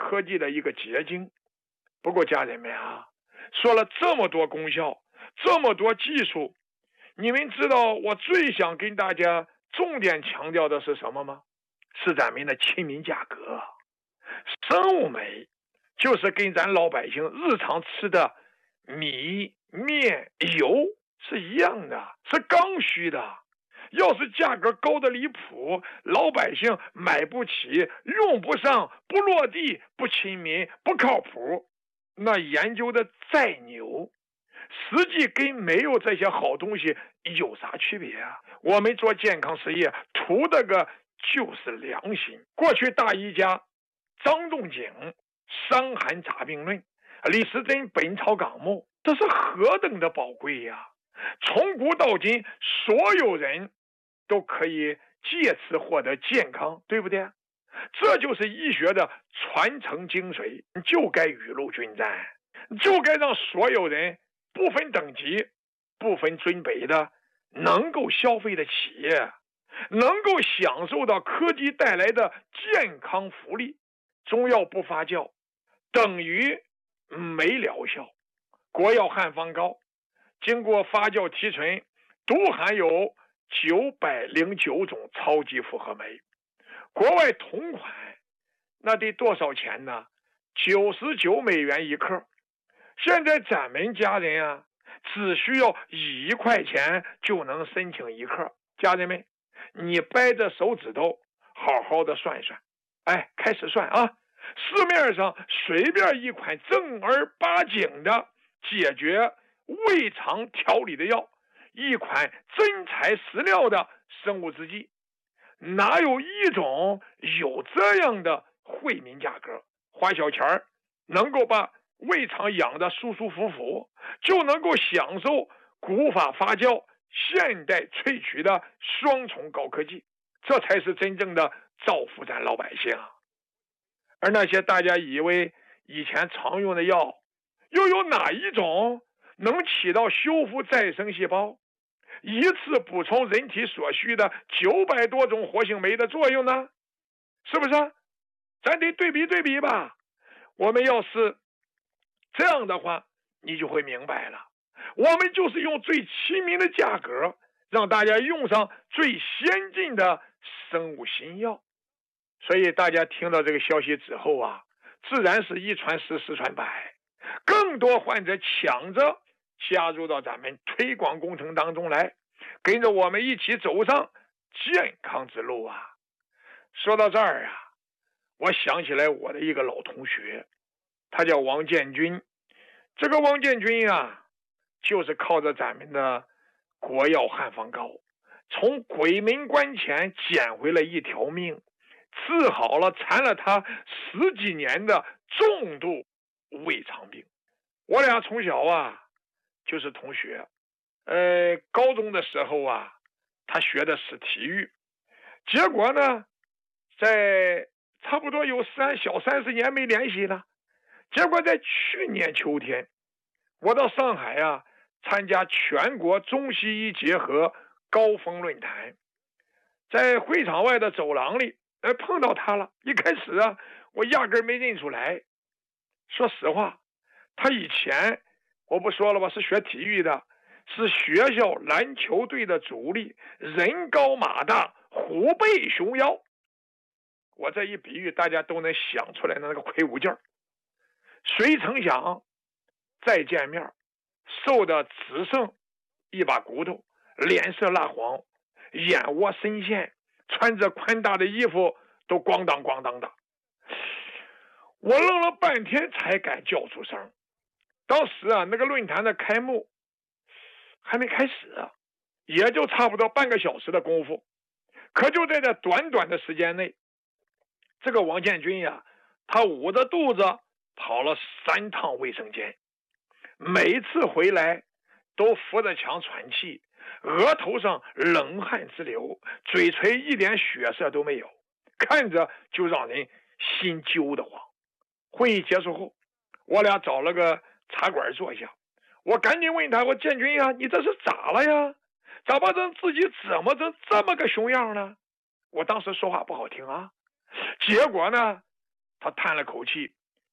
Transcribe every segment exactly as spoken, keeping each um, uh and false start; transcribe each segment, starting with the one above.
科技的一个结晶。不过家人们啊，说了这么多功效，这么多技术，你们知道我最想跟大家重点强调的是什么吗？是咱们的亲民价格。生物美就是跟咱老百姓日常吃的米、面、油是一样的，是刚需的。要是价格高的离谱，老百姓买不起，用不上，不落地，不亲民，不靠谱，那研究的再牛，实际跟没有这些好东西有啥区别啊？我们做健康实业图的个就是良心。过去大医家张仲景《伤寒杂病论》，李时珍《本草纲目》，这是何等的宝贵呀！从古到今，所有人都可以借此获得健康，对不对？这就是医学的传承精髓，就该雨露均沾，就该让所有人不分等级、不分尊卑的能够消费得起，能够享受到科技带来的健康福利。中药不发酵等于没疗效。国药汉方膏经过发酵提纯，独含有九百零九种超级复合酶。国外同款那得多少钱呢？九十九美元一克。现在咱们家人啊，只需要一块钱就能申请一克。家人们，你掰着手指头好好的算算，哎，开始算啊！市面上随便一款正儿八经的解决胃肠调理的药，一款真材实料的生物制剂，哪有一种有这样的惠民价格？花小钱儿能够把胃肠养得舒舒服服，就能够享受古法发酵、现代萃取的双重高科技，这才是真正的造福咱老百姓。而那些大家以为以前常用的药，又有哪一种能起到修复再生细胞，一次补充人体所需的九百多种活性酶的作用呢？是不是？咱得对比对比吧。我们要是这样的话，你就会明白了，我们就是用最亲民的价格，让大家用上最先进的生物新药。所以大家听到这个消息之后啊，自然是一传十，十传百，更多患者抢着加入到咱们推广工程当中来，跟着我们一起走上健康之路啊。说到这儿啊，我想起来我的一个老同学，他叫王建军。这个王建军啊，就是靠着咱们的国药汉方膏，从鬼门关前捡回了一条命，治好了缠了他十几年的重度胃肠病。我俩从小啊就是同学，呃，高中的时候啊，他学的是体育，结果呢，在差不多有三小三十年没联系了。结果在去年秋天，我到上海啊参加全国中西医结合高峰论坛，在会场外的走廊里，呃，碰到他了。一开始啊，我压根没认出来。说实话，他以前我不说了吧，是学体育的，是学校篮球队的主力，人高马大，虎背熊腰。我这一比喻，大家都能想出来的那个魁梧劲儿。谁曾想再见面，瘦的只剩一把骨头，脸色蜡黄，眼窝深陷，穿着宽大的衣服都咣当咣当的。我愣了半天才敢叫出声。当时啊，那个论坛的开幕还没开始啊，也就差不多半个小时的功夫。可就在这短短的时间内，这个王建军呀，他捂着肚子跑了三趟卫生间，每次回来都扶着墙喘气，额头上冷汗直流，嘴唇一点血色都没有，看着就让人心揪得慌。会议结束后，我俩找了个茶馆坐下，我赶紧问他，我建军呀，你这是咋了呀？咋把这自己怎么成这么个熊样呢？我当时说话不好听啊。结果呢，他叹了口气，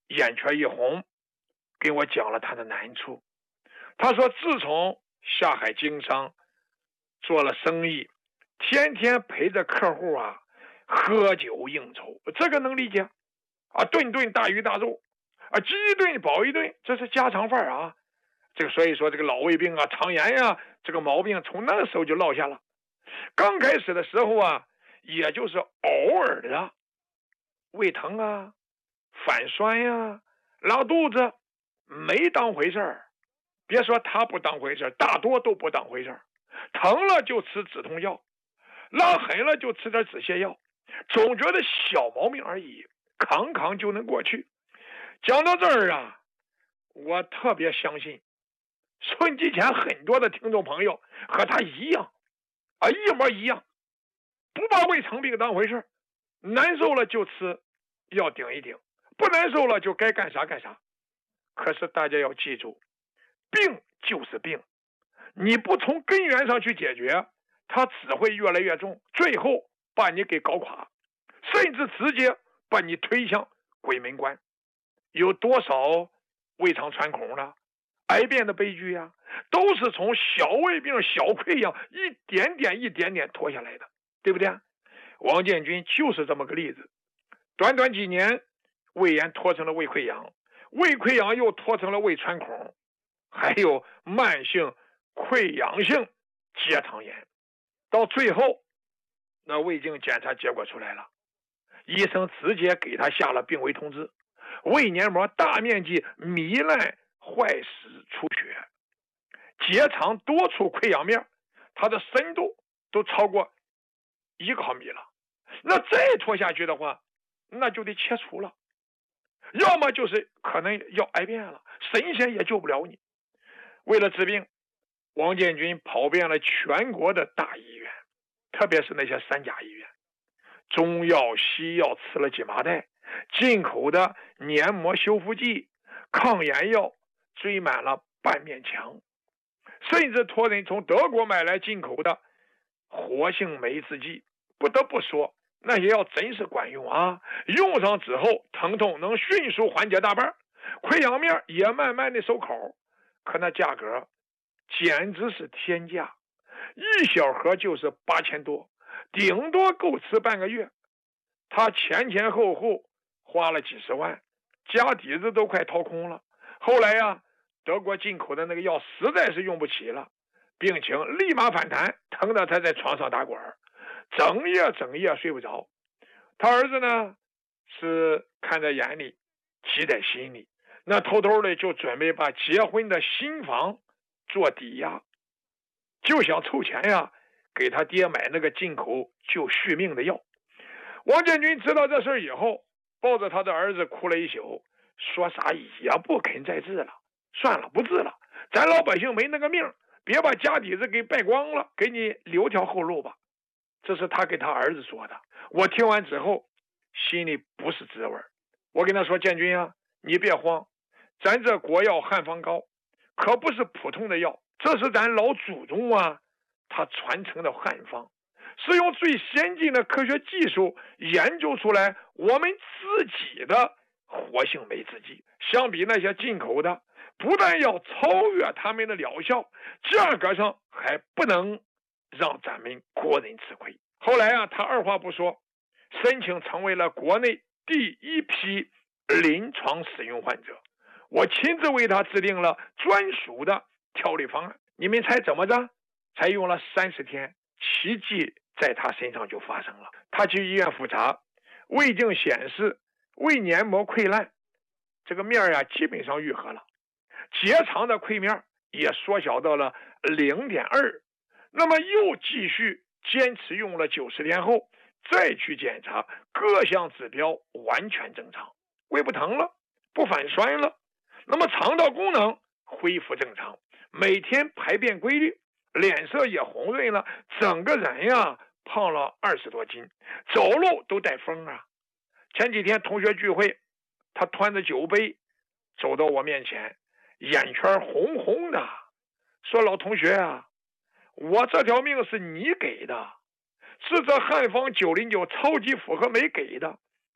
眼圈一红，跟我讲了他的难处。他说自从下海经商做了生意，天天陪着客户啊喝酒应酬，这个能理解啊，顿顿大鱼大肉啊，饥一顿饱一顿，这是家常饭啊。这个所以说这个老胃病啊、肠炎呀、啊，这个毛病从那个时候就落下了。刚开始的时候啊，也就是偶尔的胃疼啊、反酸呀、啊、拉肚子，没当回事儿。别说他不当回事儿，大多都不当回事儿。疼了就吃止痛药，拉狠了就吃点止泻药，总觉得小毛病而已，扛扛就能过去。讲到这儿啊，我特别相信收音机前很多的听众朋友和他一样啊，一模一样，不把胃肠病当回事，难受了就吃药顶一顶，不难受了就该干啥干啥。可是大家要记住，病就是病，你不从根源上去解决，它只会越来越重，最后把你给搞垮，甚至直接把你推向鬼门关。有多少胃肠穿孔了、癌变的悲剧呀、啊，都是从小胃病、小溃疡一点点一点点拖下来的，对不对？王建军就是这么个例子，短短几年，胃炎拖成了胃溃疡，胃溃疡又拖成了胃穿孔，还有慢性溃疡性结肠炎。到最后，那胃镜检查结果出来了，医生直接给他下了病危通知，胃黏膜大面积糜烂坏死出血，结肠多处溃疡面，它的深度都超过一个毫米了。那再拖下去的话，那就得切除了，要么就是可能要癌变了，神仙也救不了你。为了治病，王建军跑遍了全国的大医院，特别是那些三甲医院，中药西药吃了几麻袋，进口的黏膜修复剂、抗炎药追满了半面墙，甚至托人从德国买来进口的活性酶制剂。不得不说，那些药真是管用啊，用上之后疼痛能迅速缓解大半，溃疡面也慢慢的收口。可那价格简直是天价，一小盒就是八千多，顶多够吃半个月。他前前后后花了几十万，家底子都快掏空了。后来呀、啊，德国进口的那个药实在是用不起了，病情立马反弹，疼得他在床上打滚，整夜整夜睡不着。他儿子呢是看在眼里，急在心里，那偷偷的就准备把结婚的新房做抵押，就想凑钱呀，给他爹买那个进口救续命的药。王建军知道这事以后，抱着他的儿子哭了一宿，说啥也不肯再治了，算了，不治了，咱老百姓没那个命，别把家底子给败光了，给你留条后路吧。这是他给他儿子说的。我听完之后心里不是滋味，我跟他说，建军啊，你别慌，咱这国药汉方膏可不是普通的药，这是咱老祖宗啊他传承的汉方，是用最先进的科学技术研究出来我们自己的活性酶制剂，相比那些进口的，不但要超越他们的疗效，价格上还不能让咱们国人吃亏。后来啊，他二话不说，申请成为了国内第一批临床使用患者，我亲自为他制定了专属的调理方案。你们猜怎么着？才用了三十天，奇迹在他身上就发生了。他去医院复查，胃镜显示胃黏膜溃烂，这个面啊基本上愈合了，结肠的溃面也缩小到了 零点二。 那么又继续坚持用了九十天后，再去检查，各项指标完全正常，胃不疼了，不反酸了，那么肠道功能恢复正常，每天排便规律，脸色也红润了，整个人呀胖了二十多斤，走路都带风啊。前几天同学聚会，他端着酒杯走到我面前，眼圈红红的，说，老同学啊，我这条命是你给的，是这汉方九零九超级复合酶给的，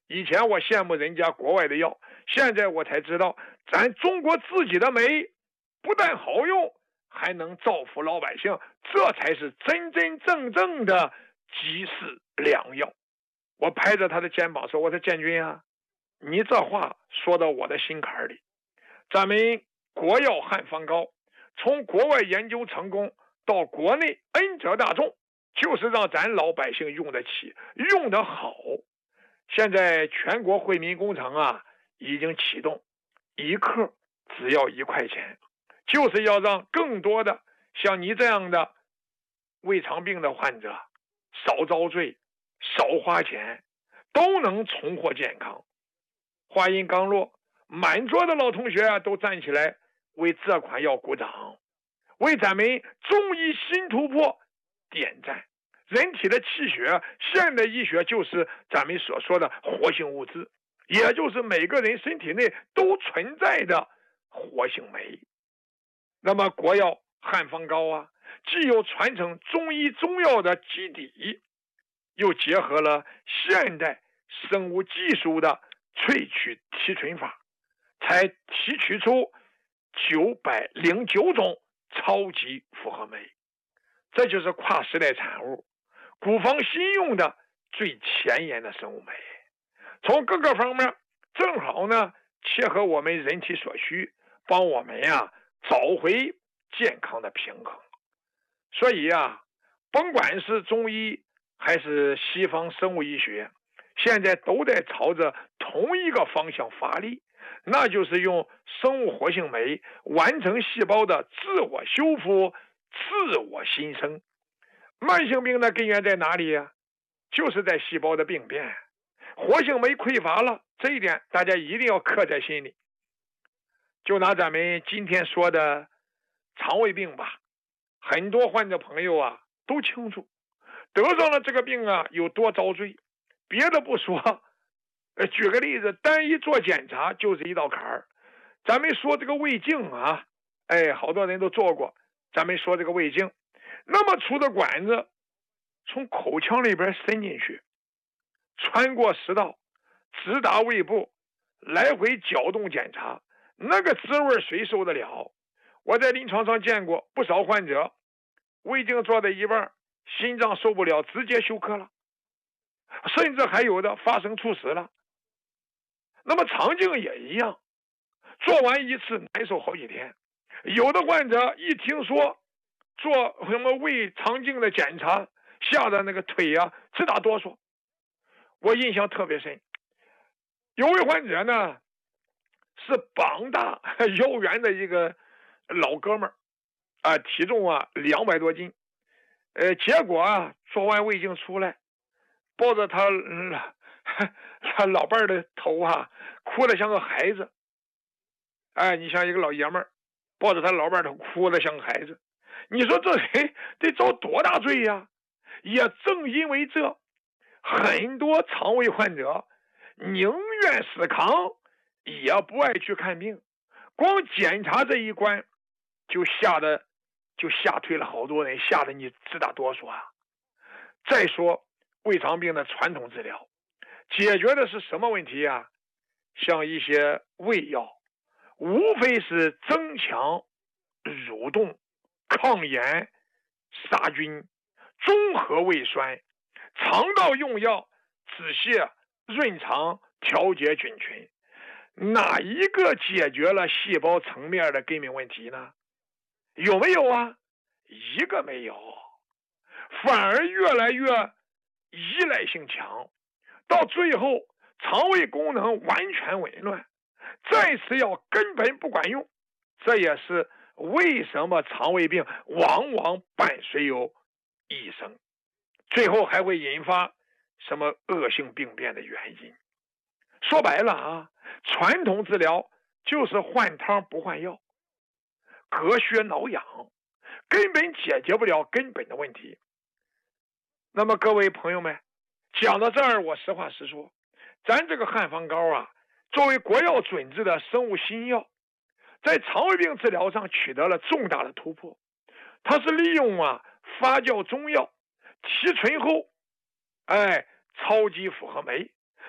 以前我羡慕人家国外的药，现在我才知道，咱中国自己的酶不但好用，还能造福老百姓，这才是真真正正的济世良药。我拍着他的肩膀说：“我说建军啊，你这话说到我的心坎里。咱们国药汉方膏从国外研究成功到国内恩泽大众，就是让咱老百姓用得起，用得好。现在全国惠民工程啊已经启动，一克只要一块钱，就是要让更多的像你这样的胃肠病的患者少遭罪，少花钱，都能重获健康。”话音刚落，满桌的老同学啊都站起来为这款药鼓掌，为咱们中医新突破点赞。人体的气血，现代医学就是咱们所说的活性物质，也就是每个人身体内都存在的活性酶。那么国药汉方膏啊，既有传承中医中药的基底，又结合了现代生物技术的萃取提纯法，才提取出九百零九种超级复合酶。这就是跨时代产物，古方新用的最前沿的生物酶，从各个方面正好呢切合我们人体所需，帮我们呀找回健康的平衡。所以啊，甭管是中医还是西方生物医学，现在都在朝着同一个方向发力，那就是用生物活性酶完成细胞的自我修复、自我新生。慢性病的根源在哪里呀？就是在细胞的病变，活性酶匮乏了，这一点大家一定要刻在心里。就拿咱们今天说的肠胃病吧，很多患者朋友啊都清楚，得上了这个病啊有多遭罪。别的不说，呃，举个例子，单一做检查就是一道坎儿。咱们说这个胃镜啊，哎，好多人都做过。咱们说这个胃镜，那么粗的管子从口腔里边伸进去，穿过食道，直达胃部，来回搅动检查，那个滋味谁受得了？我在临床上见过不少患者，胃镜做到一半，心脏受不了，直接休克了，甚至还有的发生猝死了。那么肠镜也一样，做完一次难受好几天。有的患者一听说做什么胃肠镜的检查，吓得那个腿啊直打哆嗦。我印象特别深，有位患者呢是膀大腰圆的一个老哥们儿啊，体重啊两百多斤，呃，结果啊做完胃镜出来，抱着他、嗯、他老伴儿的头啊，哭得像个孩子。哎，你像一个老爷们儿抱着他老伴儿头哭得像个孩子，你说这人得遭多大罪呀？也正因为这，很多肠胃患者宁愿死扛，也不爱去看病，光检查这一关就吓得就吓退了好多人，吓得你直打哆嗦啊。再说胃肠病的传统治疗，解决的是什么问题呀？像一些胃药，无非是增强、蠕动、抗炎、杀菌、中和胃酸，肠道用药止泻、润肠、调节菌群。哪一个解决了细胞层面的根本问题呢？有没有啊？一个没有，反而越来越依赖性强，到最后肠胃功能完全紊乱，再吃药根本不管用。这也是为什么肠胃病往往伴随有一生，最后还会引发什么恶性病变的原因。说白了啊，传统治疗就是换汤不换药，隔靴挠痒，根本解决不了根本的问题。那么各位朋友们，讲到这儿，我实话实说，咱这个汉方膏啊，作为国药准制的生物新药，在肠胃病治疗上取得了重大的突破。它是利用啊发酵中药提纯后，哎，超级复合酶，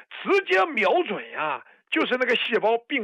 直接瞄准呀，就是那个细胞病